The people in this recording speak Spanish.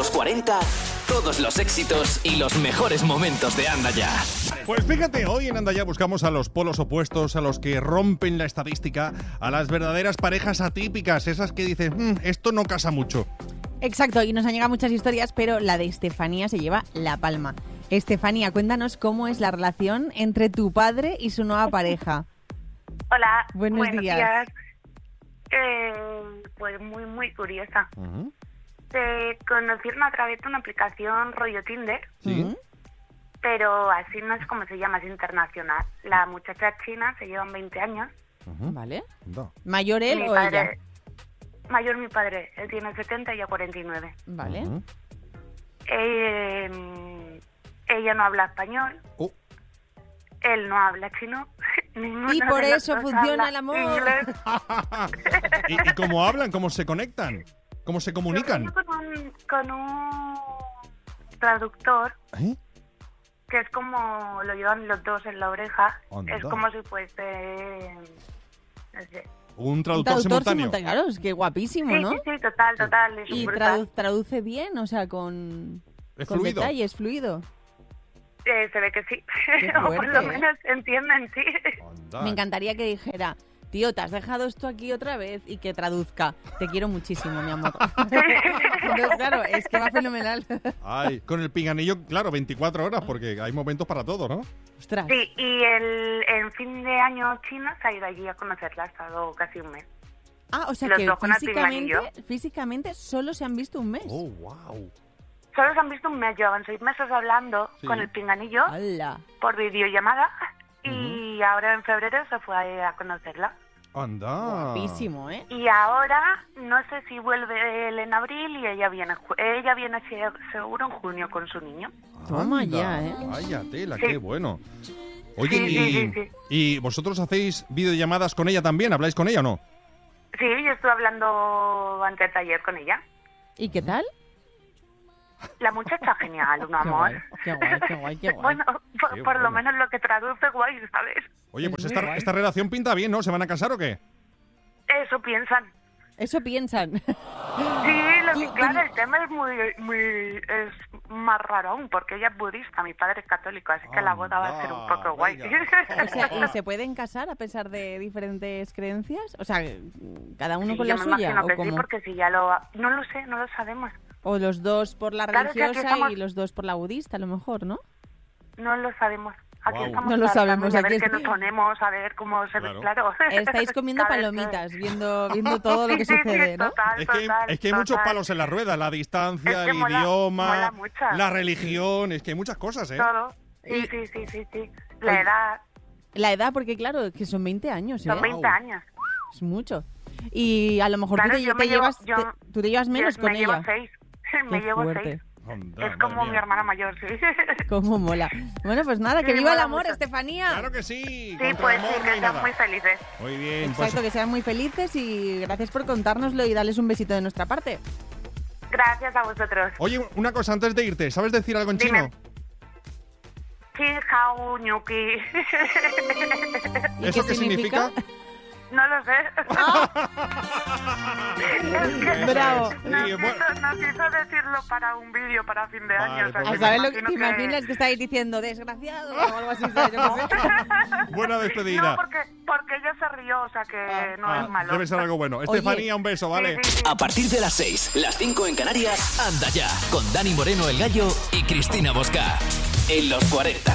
los 40, todos los éxitos y los mejores momentos de Anda Ya. Pues fíjate, hoy en Anda Ya buscamos a los polos opuestos, a los que rompen la estadística, a las verdaderas parejas atípicas, esas que dicen, esto no casa mucho. Exacto, y nos han llegado muchas historias, pero la de Estefanía se lleva la palma. Estefanía, cuéntanos cómo es la relación entre tu padre y su nueva pareja. Hola, buenos días. Pues muy curiosa. Uh-huh. Se conocieron a través de una aplicación rollo Tinder, Sí. pero así no es como se llama, es internacional. La muchacha china se llevan 20 años. Uh-huh. ¿Vale? No. ¿Mayor él Mi o padre- ella? Mayor mi padre, él tiene 70 y yo 49. ¿Vale? Uh-huh. Ella no habla español, Oh. él no habla chino. Ninguno Y por de los eso dos funciona habla el amor. inglés. ¿Y cómo hablan? ¿Cómo se conectan? ¿Cómo se comunican? Yo con un traductor, ¿Eh? que es como lo llevan los dos en la oreja. Anda. Es como si fuese... no sé. Un Un traductor simultáneo. Claro, es que guapísimo, Sí, ¿no? sí, total. Es Y brutal. traduce bien, o sea, con ¿Es con fluido? detalles, fluido. Se ve que sí. Qué O por lo fuerte, ¿eh? menos entienden, sí. Anda. Me encantaría que dijera, tío, ¿te has dejado esto aquí otra vez? Y que traduzca, te quiero muchísimo, mi amor. Entonces, claro, es que va fenomenal. Ay, con el pinganillo, claro, 24 horas, porque hay momentos para todo, ¿no? Ostras. Sí, y en fin de año China se ha ido allí a conocerla, ha estado casi un mes. Ah, o sea Los que dos con el pinganillo. físicamente solo se han visto un mes. Oh, wow. Solo se han visto un mes, llevan 6 meses hablando Sí. con el pinganillo ¡Hala! por videollamada y ahora en febrero se fue a conocerla. Anda. Guapísimo, ¿eh? Y ahora no sé si vuelve él en abril y ella viene seguro en junio con su niño. Toma Anda. ya, ¿eh? Vaya tela, Sí. qué bueno. Oye, Sí. ¿y vosotros hacéis videollamadas con ella también? ¿Habláis con ella o no? Sí, yo estuve hablando antes de ayer con ella. ¿Y qué tal? La muchacha genial, un Qué amor. guay, qué guay, qué guay, qué guay. Bueno, Qué por lo bueno. menos lo que traduce guay, ¿sabes? Oye, pues Es muy guay. esta relación pinta bien, ¿no? ¿Se van a casar o qué? Eso piensan. Eso piensan. Sí, claro, el tema es más raro aún, porque ella es budista, mi padre es católico, así que la boda va a ser un poco guay. venga. O sea, ¿y se pueden casar a pesar de diferentes creencias? O sea, cada uno Sí, con yo la me suya. imagino ¿O que sí, cómo? porque si ya lo... No lo sé, no lo sabemos. O los dos por la Claro, que aquí religiosa estamos- y los dos por la budista, a lo mejor, ¿no? No lo sabemos. Aquí Guau. estamos No lo tratando sabemos, de aquí ver qué es- nos ponemos, a ver cómo se ve, claro. Estáis comiendo Cada vez palomitas, viendo todo lo que Sí, sí, sucede, ¿no? total, Es que hay muchos palos en la rueda, la distancia, Es que el mola idioma, mucho. la religión, es que hay muchas cosas, ¿eh? Todo. Y- Sí. La edad, La edad, porque claro, que son 20 años, ¿eh? son 20 años. Es mucho. Y a lo mejor Claro, tú, yo te me llevo- llevas, yo- tú te llevas menos Yo con me ella. llevo 6. Me Qué llevo fuerte. 6. Anda, Es como madre mi mía. hermana mayor, sí. Cómo mola. Bueno, pues nada, que Sí, viva el mola amor, mucho. Estefanía. Claro que sí. Sí, contra pues el amor sí, no que hay sean nada. muy felices. Muy bien, Exacto, pues que sean muy felices y gracias por contárnoslo y darles un besito de nuestra parte. Gracias a vosotros. oye, una cosa antes de irte, ¿sabes decir algo en Dime. chino? Xin hao ñuki. ¿Y ¿Eso qué qué significa? No lo sé. Bravo. Sí, bueno. Nos hizo decirlo para un vídeo para fin de Vale, año. o sea, pues ¿A que saber me lo que te imagino imaginas que estáis diciendo? Desgraciado o algo así, ¿sabes? Yo qué sé. Buena despedida. No, porque ella se rió, o sea que no es malo. Debe ser algo bueno. Oye. Estefanía, un beso, ¿vale? Sí. A partir de las 6, las 5 en Canarias, Anda Ya, con Dani Moreno el Gallo y Cristina Bosca. En los 40.